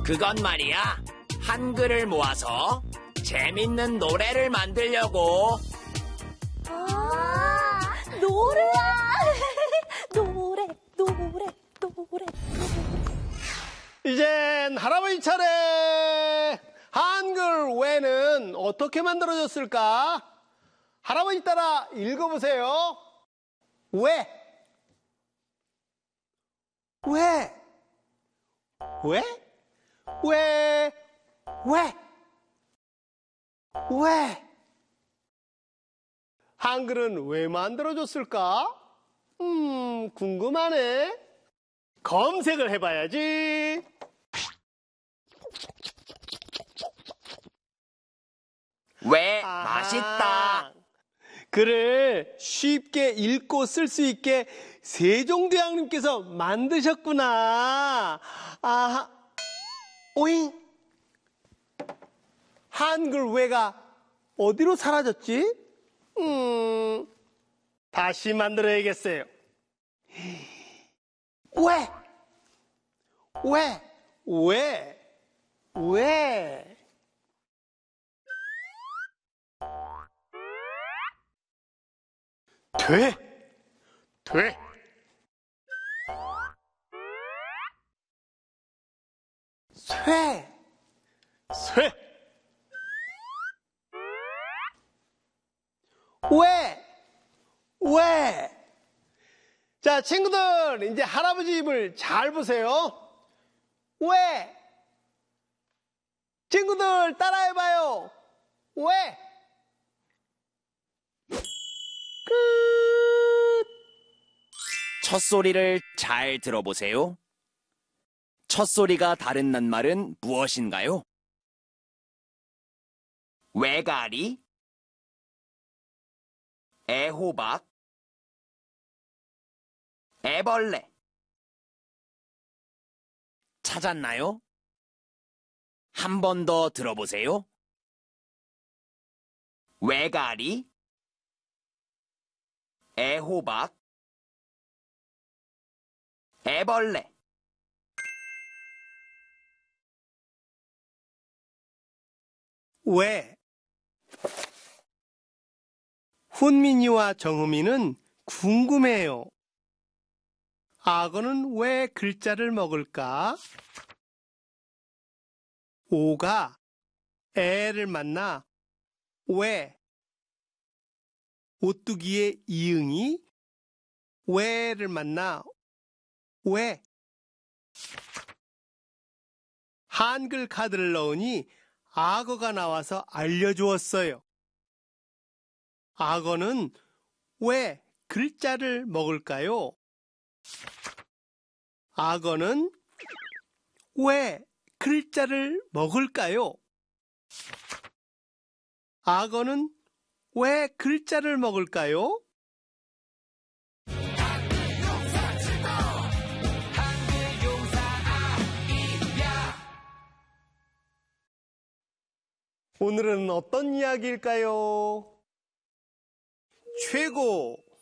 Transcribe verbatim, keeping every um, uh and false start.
그건 말이야, 한글을 모아서 재밌는 노래를 만들려고. 아, 노래야! 노래, 노래, 노래. 이젠 할아버지 차례! 한글 왜는 어떻게 만들어졌을까? 할아버지 따라 읽어보세요. 왜? 왜? 왜? 왜? 왜? 왜? 한글은 왜 만들어졌을까? 음, 궁금하네. 검색을 해봐야지. 왜 아하. 맛있다. 글을 쉽게 읽고 쓸 수 있게 세종대왕님께서 만드셨구나. 아하, 오잉? 한글 왜가 어디로 사라졌지? 음, 다시 만들어야겠어요. 왜? 왜? 왜? 왜? 돼! 돼! 쇠! 쇠! 왜? 왜? 자, 친구들, 이제 할아버지 입을 잘 보세요. 왜? 친구들, 따라해봐요. 왜? 끝! 첫 소리를 잘 들어보세요. 첫 소리가 다른 낱말은 무엇인가요? 왜가리, 애호박, 애벌레. 찾았나요? 한 번 더 들어보세요. 왜가리, 애호박, 애벌레. 왜? 훈민이와 정흠이는 궁금해요. 악어는 왜 글자를 먹을까? 오가 애를 만나 왜? 오뚜기의 이응이 왜를 만나 왜? 한글 카드를 넣으니 악어가 나와서 알려주었어요. 악어는 왜 글자를 먹을까요? 악어는 왜 글자를 먹을까요? 악어는 왜 글자를 먹을까요? 오늘은 어떤 이야기일까요? 최고!